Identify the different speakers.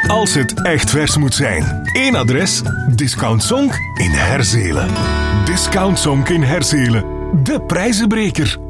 Speaker 1: als het echt vers moet zijn. Eén adres, Discount Zonk in Herzelen. Discount Zonk in Herzelen, de prijzenbreker.